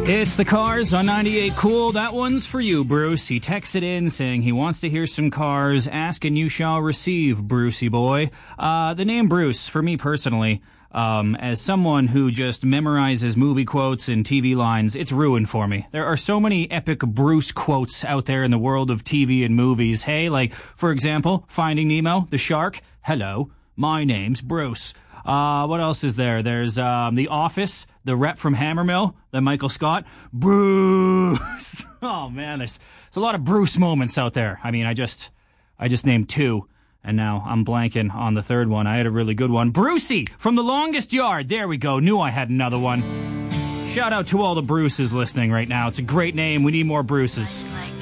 It's the Cars on 98 Cool. That one's for you, Bruce. He texted in saying he wants to hear some Cars. Ask and you shall receive, Brucey boy. The name Bruce, for me personally, as someone who just memorizes movie quotes and TV lines, it's ruined for me. There are so many epic Bruce quotes out there in the world of TV and movies. Hey, like, for example, Finding Nemo, the shark. Hello, my name's Bruce. What else is there? There's The Office, the rep from Hammermill, the Michael Scott. Bruce! Oh, man, there's a lot of Bruce moments out there. I mean, I just named two, and now I'm blanking on the third one. I had a really good one. Brucey from The Longest Yard. There we go. Knew I had another one. Shout out to all the Bruces listening right now. It's a great name. We need more Bruces.